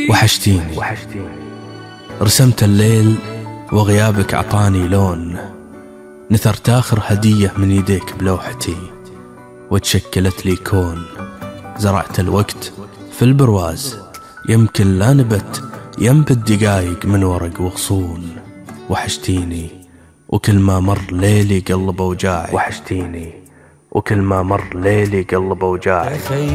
وحشتيني. رسمت الليل وغيابك عطاني لون، نثرت آخر هدية من يديك بلوحتي وتشكلت لي كون. زرعت الوقت في البرواز، يمكن لا نبت ينبت دقايق من ورق وغصون. وحشتيني وكل ما مر ليلي قلب أوجاعي. وحشتيني وكل ما مر ليلي قلب أوجاعي.